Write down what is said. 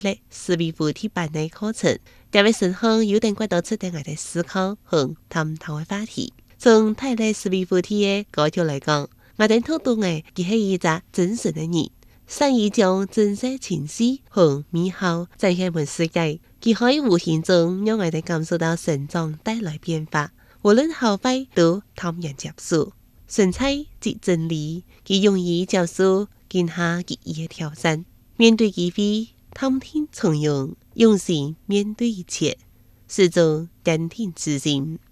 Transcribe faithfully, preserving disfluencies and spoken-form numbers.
และ思维副ที่辦嘅課程，這位神行有定軌到出定我哋思考和探討嘅話題。從睇嚟思維副嘅嗰條嚟講，我哋討論嘅佢係一個真實嘅人，善於將真實情緒和美好展現喺世界，佢可以無形中讓我哋感受到成長帶來變化，無論好壞都坦然接受。純粹即真理，佢容易接受見下佢嘅挑戰，面對機會探聽從容，用心面對一切，始終堅定自信。